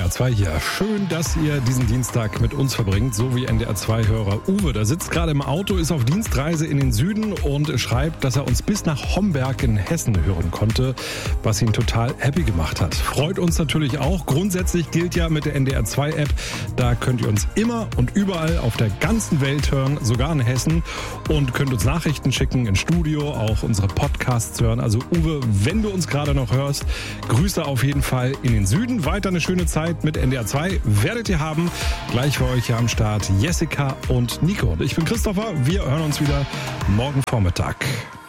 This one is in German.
NDR 2 hier. Schön, dass ihr diesen Dienstag mit uns verbringt, so wie NDR 2-Hörer Uwe. Der sitzt gerade im Auto, ist auf Dienstreise in den Süden und schreibt, dass er uns bis nach Homberg in Hessen hören konnte, was ihn total happy gemacht hat. Freut uns natürlich auch. Grundsätzlich gilt ja mit der NDR 2 App, da könnt ihr uns immer und überall auf der ganzen Welt hören, sogar in Hessen, und könnt uns Nachrichten schicken ins Studio, auch unsere Podcasts hören. Also Uwe, wenn du uns gerade noch hörst, Grüße auf jeden Fall in den Süden. Weiter eine schöne Zeit mit NDR 2 werdet ihr haben. Gleich für euch hier am Start Jessica und Nico. Ich bin Christopher. Wir hören uns wieder morgen Vormittag.